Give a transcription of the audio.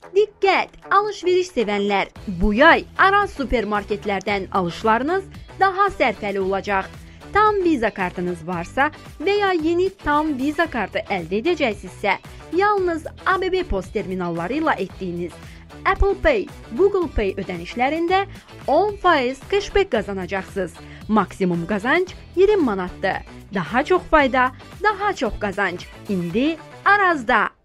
Diqqət! Alış-veriş sevənlər, bu yay Araz supermarketlərdən alışlarınız daha sərfəli olacaq. Tam Visa kartınız varsa və ya yeni Tam Visa kartı əldə edəcəksinizsə, yalnız ABB Post terminalları ilə etdiyiniz Apple Pay, Google Pay ödənişlərində 10% cashback qazanacaqsınız. Maksimum qazanc 20 manatdır. Daha çox fayda, daha çox qazanc. İndi Arazda.